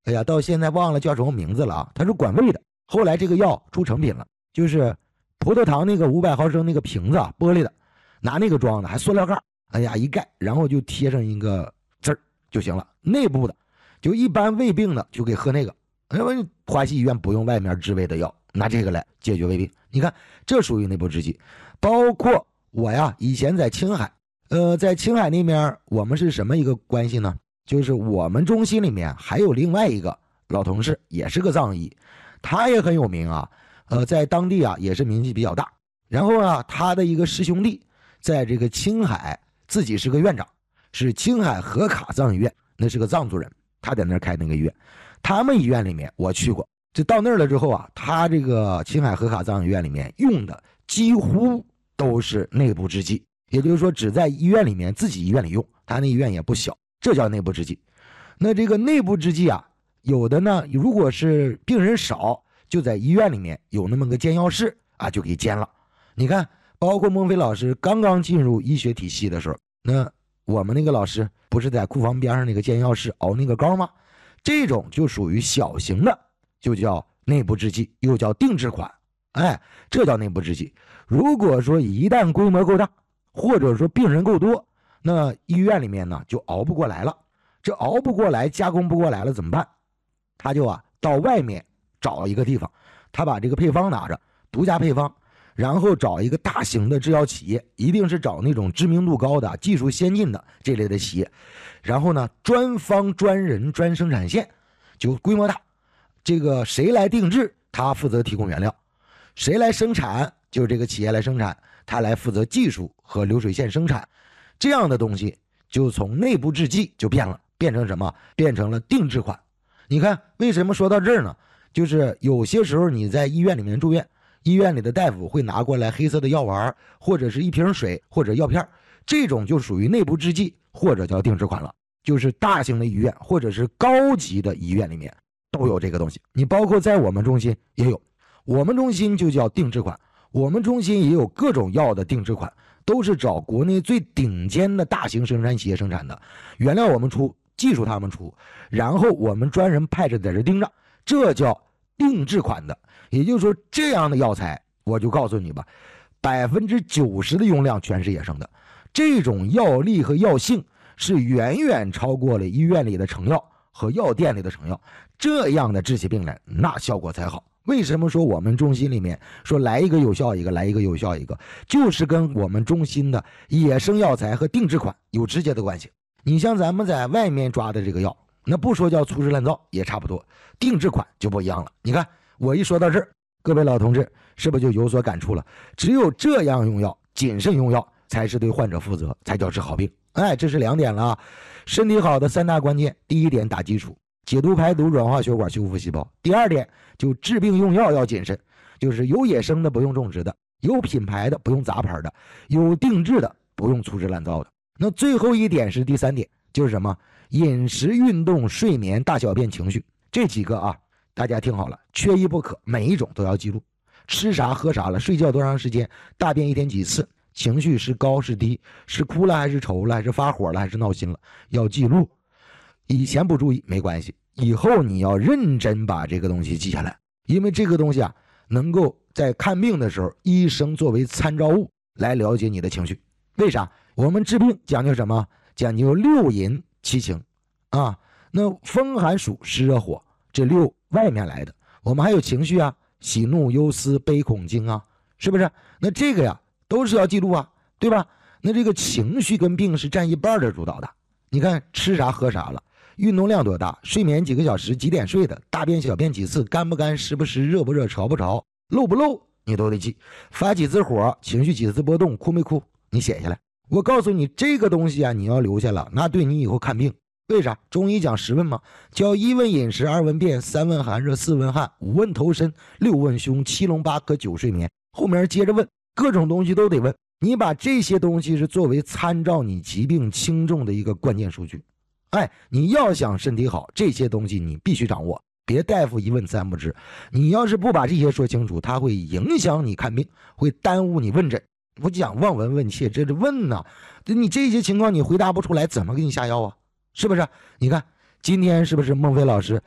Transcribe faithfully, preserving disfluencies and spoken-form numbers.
哎呀，到现在忘了叫什么名字了啊，它是管胃的。后来这个药出成品了，就是葡萄糖那个五百毫升那个瓶子啊，玻璃的，拿那个装的，还塑料盖，哎呀一盖，然后就贴上一个字儿就行了。内部的，就一般胃病的就给喝那个，因为华西医院不用外面治胃的药，拿这个来解决胃病。你看，这属于内部制剂。包括我呀，以前在青海，呃，在青海那边我们是什么一个关系呢？就是我们中心里面还有另外一个老同事，也是个藏医，他也很有名啊，呃，在当地啊也是名气比较大。然后啊，他的一个师兄弟在这个青海自己是个院长，是青海和卡藏医院，那是个藏族人，他在那儿开那个医院。他们医院里面我去过，就到那儿了之后啊，他这个青海和卡藏医院里面用的几乎都是内部制剂，也就是说只在医院里面自己医院里用，他那医院也不小，这叫内部制剂。那这个内部制剂啊，有的呢，如果是病人少，就在医院里面有那么个煎药室啊，就给煎了。你看，包括孟非老师刚刚进入医学体系的时候，那我们那个老师不是在库房边上那个煎药室熬那个膏吗？这种就属于小型的，就叫内部制剂，又叫定制款。哎，这叫内部制剂。如果说一旦规模够大，或者说病人够多，那医院里面呢就熬不过来了。这熬不过来，加工不过来了怎么办？他就啊到外面找一个地方，他把这个配方拿着，独家配方，然后找一个大型的制药企业，一定是找那种知名度高的、技术先进的这类的企业，然后呢专方专人专生产线，就规模大。这个谁来定制，他负责提供原料；谁来生产，就是这个企业来生产，他来负责技术和流水线生产。这样的东西就从内部制剂就变了，变成什么？变成了定制款。你看为什么说到这儿呢？就是有些时候你在医院里面住院，医院里的大夫会拿过来黑色的药丸，或者是一瓶水，或者药片，这种就属于内部制剂，或者叫定制款了。就是大型的医院或者是高级的医院里面都有这个东西，你包括在我们中心也有，我们中心就叫定制款。我们中心也有各种药的定制款，都是找国内最顶尖的大型生产企业生产的，原料我们出，技术他们出，然后我们专人派着在这盯着，这叫定制款的。也就是说，这样的药材我就告诉你吧，百分之九十的用量全是野生的，这种药力和药性是远远超过了医院里的成药和药店里的成药，这样的治起病来那效果才好。为什么说我们中心里面说来一个有效一个，来一个有效一个，就是跟我们中心的野生药材和定制款有直接的关系。你像咱们在外面抓的这个药，那不说叫粗制滥造也差不多，定制款就不一样了。你看我一说到这儿，各位老同志是不是就有所感触了？只有这样用药，谨慎用药，才是对患者负责，才叫治好病。哎，这是两点了啊。身体好的三大关键，第一点打基础，解毒排毒，软化血管，修复细胞。第二点就治病用药要谨慎，就是有野生的不用种植的，有品牌的不用杂牌的，有定制的不用粗制滥造的。那最后一点是第三点，就是什么？饮食、运动、睡眠、大小便、情绪，这几个啊，大家听好了，缺一不可，每一种都要记录。吃啥喝啥了，睡觉多长时间，大便一天几次，情绪是高是低，是哭了还是愁了，还是发火了还是闹心了，要记录。以前不注意没关系，以后你要认真把这个东西记下来，因为这个东西啊，能够在看病的时候，医生作为参照物来了解你的情绪。为啥？我们治病讲究什么？讲究六淫七情啊。那风寒暑湿热火这六外面来的，我们还有情绪啊，喜怒忧思悲恐惊啊，是不是？那这个呀都是要记录啊，对吧？那这个情绪跟病是占一半的主导的。你看吃啥喝啥了，运动量多大，睡眠几个小时，几点睡的，大便小便几次，干不干，湿不湿，热不热，潮不潮，漏不漏，你都得记。发几次火，情绪几次波动，哭没哭，你写下来。我告诉你这个东西啊，你要留下了，那对你以后看病。为啥？中医讲十问嘛，叫一问饮食，二问便，三问寒热，四问汗，五问头身，六问胸，七龙八科，九睡眠。后面接着问，各种东西都得问。你把这些东西是作为参照你疾病轻重的一个关键数据。哎，你要想身体好，这些东西你必须掌握，别大夫一问三不知。你要是不把这些说清楚，它会影响你看病，会耽误你问诊。我讲望闻问切，这是问呐、啊，你这些情况你回答不出来，怎么给你下药啊？是不是？你看今天是不是孟非老师